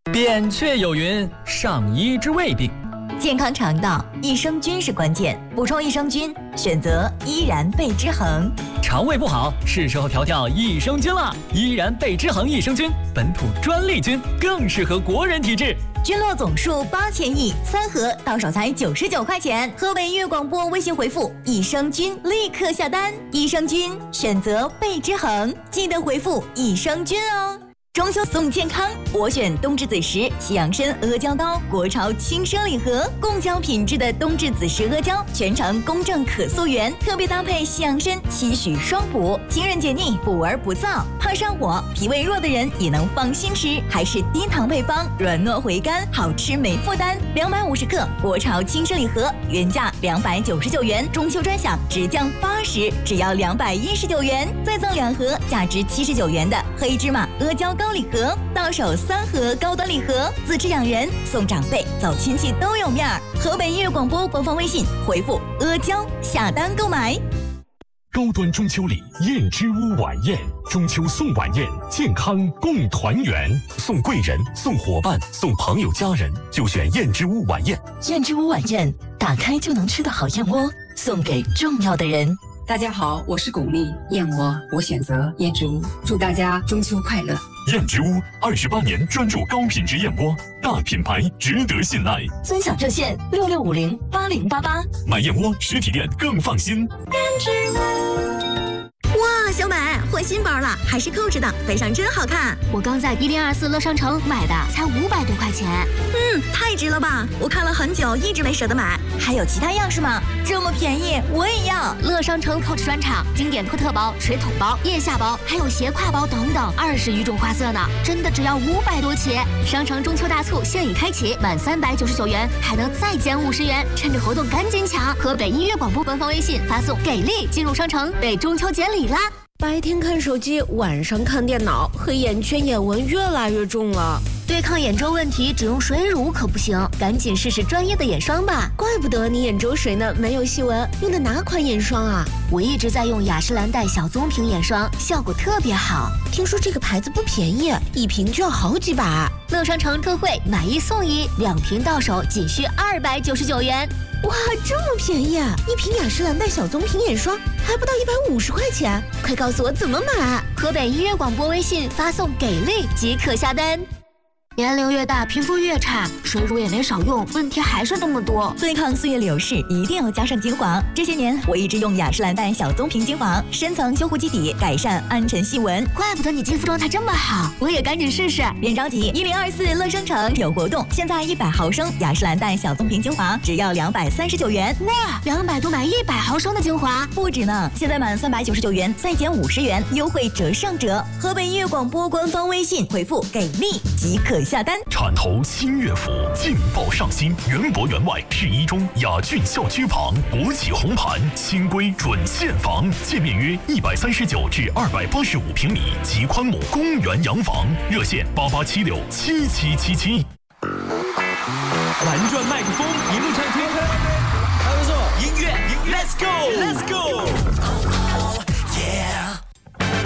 扁鹊有云：上医治未病。 健康肠道，益生菌是关键。补充益生菌，选择依然贝之恒。 肠胃不好，是时候调调益生菌了。依然贝之恒益生菌，本土专利菌，更适合国人体质。 菌落总数8000亿，3盒到手才99块钱。河北音乐广播微信回复益生菌，立刻下单。益生菌选择贝之恒，记得回复益生菌哦。中秋送健康，我选冬至子时西洋参阿胶糕，国潮轻奢礼盒，贡胶品质的冬至子时阿胶，全程公正可溯源，特别搭配西洋参，期许双补，清润解腻，补而不燥，怕上火、脾胃弱的人也能放心吃，还是低糖配方，软糯回甘，好吃没负担。250克国潮轻奢礼盒，原价299元，中秋专享直降80，只要219元，再赠2盒价值79元的黑芝麻阿胶糕礼盒，到手3盒高端礼盒，自制养人送长辈，走亲戚都有面儿。河北音乐广播官方微信回复阿胶下单购买。 高端中秋礼燕之屋晚宴，中秋送晚宴，健康共团圆，送贵人、送伙伴、送朋友家人，就选燕之屋晚宴。 燕之屋晚宴，打开就能吃的好燕窝，送给重要的人。 大家好，我是巩俐，燕窝我选择燕之屋，祝大家中秋快乐。 燕之屋28年专注高品质燕窝，大品牌值得信赖。 尊享热线66508088， 买燕窝实体店更放心。 燕之屋。哇，小美换新包了，还是扣着的，背上真好看。 我刚在1024乐商城买的，才500多块钱。 太值了吧！我看了很久，一直没舍得买。还有其他样式吗？这么便宜，我也要。 乐商城 Coach 专场，经典托特包、水桶包、腋下包，还有斜挎包等等，20余种花色呢，真的只要500多起。商城中秋大促现已开启，满399元还能再减50元，趁着活动赶紧抢！河北音乐广播官方微信发送“给力”进入商城，为中秋节礼啦！ 白天看手机，晚上看电脑，黑眼圈、眼纹越来越重了。 对抗眼周问题，只用水乳可不行，赶紧试试专业的眼霜吧。 怪不得你眼周水呢，没有细纹。用的哪款眼霜啊？ 我一直在用雅诗兰黛小棕瓶眼霜，效果特别好。 听说这个牌子不便宜，一瓶就要好几百。 乐商城特惠，买1送1，2瓶到手仅需299元。 哇，这么便宜啊！一瓶雅诗兰黛小棕瓶眼霜还不到150块钱，快告诉我怎么买！ 河北音乐广播微信发送“给力”即可下单。年龄越大，皮肤越差，水乳也没少用，问题还是那么多。 对抗岁月流逝，一定要加上精华。这些年，我一直用雅诗兰黛小棕瓶精华，深层修护基底，改善暗沉细纹。 怪不得你肌肤状态这么好，我也赶紧试试。 别着急，1024乐商城有活动，现在100毫升雅诗兰黛小棕瓶精华只要239元。 哇，200多买100毫升的精华， 不止呢！现在满399元再减50元，优惠折上折。河北音乐广播官方微信回复“给力”即可下单。 产头新乐府劲爆上新，园博园外市一中雅俊校区旁，国企红盘，新规准现房，建面约139至285平米，极宽亩公园洋房，热线88767777。 玩转麦克风，一路畅听，还不错，音乐 ，Let's go，Let's go。